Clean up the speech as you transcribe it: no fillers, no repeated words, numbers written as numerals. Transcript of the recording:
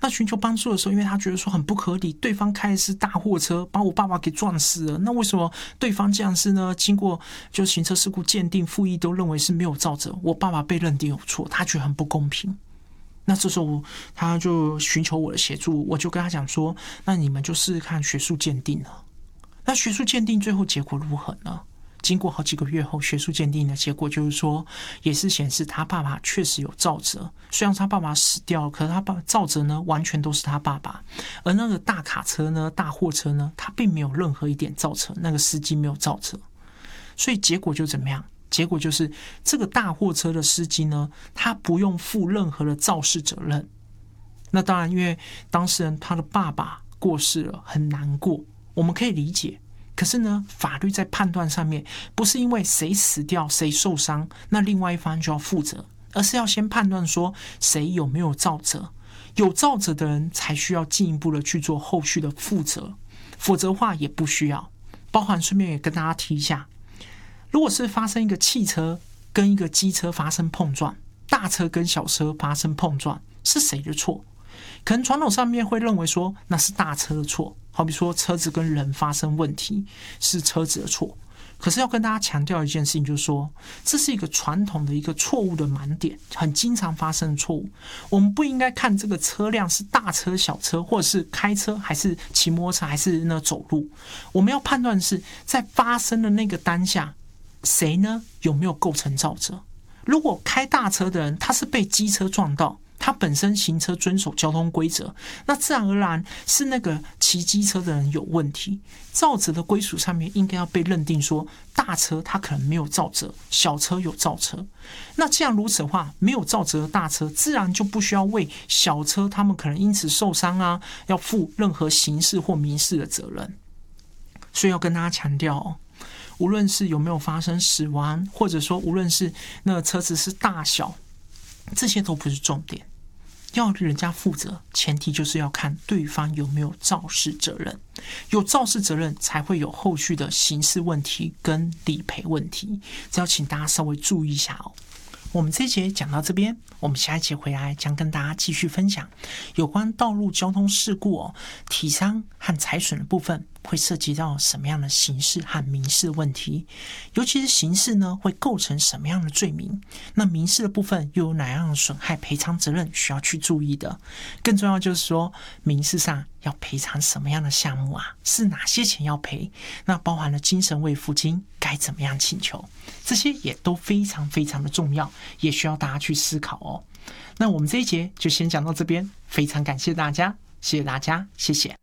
那寻求帮助的时候，因为他觉得说很不合理，对方开的是大货车，把我爸爸给撞死了。那为什么对方这样是呢？经过就行车事故鉴定，复议都认为是没有肇责，我爸爸被认定有错，他觉得很不公平。那这时候他就寻求我的协助，我就跟他讲说，那你们就试试看学术鉴定了。那学术鉴定最后结果如何呢？经过好几个月后，学术鉴定的结果就是说，也是显示他爸爸确实有肇责。虽然他爸爸死掉了，可是他爸肇责呢，完全都是他爸爸。而那个大卡车呢，大货车呢，他并没有任何一点肇责，那个司机没有肇责。所以结果就怎么样？结果就是这个大货车的司机呢，他不用负任何的肇事责任。那当然，因为当事人他的爸爸过世了，很难过，我们可以理解。可是呢，法律在判断上面，不是因为谁死掉谁受伤，那另外一方就要负责，而是要先判断说谁有没有肇责，有肇责的人才需要进一步的去做后续的负责，否则的话也不需要。包含顺便也跟大家提一下，如果是发生一个汽车跟一个机车发生碰撞，大车跟小车发生碰撞，是谁的错？可能传统上面会认为说那是大车的错，好比说车子跟人发生问题是车子的错。可是要跟大家强调一件事情，就是说这是一个传统的一个错误的盲点，很经常发生的错误。我们不应该看这个车辆是大车小车，或者是开车还是骑摩托车还是走路，我们要判断的是在发生的那个当下，谁呢有没有构成肇责。如果开大车的人他是被机车撞到，他本身行车遵守交通规则，那自然而然是那个骑机车的人有问题。肇责的归属上面应该要被认定说，大车他可能没有肇责，小车有肇责。那既然如此的话，没有肇责的大车自然就不需要为小车他们可能因此受伤啊，要负任何刑事或民事的责任。所以要跟大家强调无论是有没有发生死亡，或者说无论是那个车子是大小，这些都不是重点。要人家负责，前提就是要看对方有没有肇事责任，有肇事责任才会有后续的刑事问题跟理赔问题，这要请大家稍微注意一下哦。我们这一节讲到这边，我们下一节回来将跟大家继续分享有关道路交通事故体伤和财损的部分，会涉及到什么样的刑事和民事问题，尤其是刑事呢会构成什么样的罪名，那民事的部分又有哪样的损害赔偿责任需要去注意的。更重要就是说民事上要赔偿什么样的项目啊，是哪些钱要赔，那包含了精神慰抚金该怎么样请求，这些也都非常非常的重要，也需要大家去思考哦。那我们这一节就先讲到这边，非常感谢大家，谢谢大家，谢谢。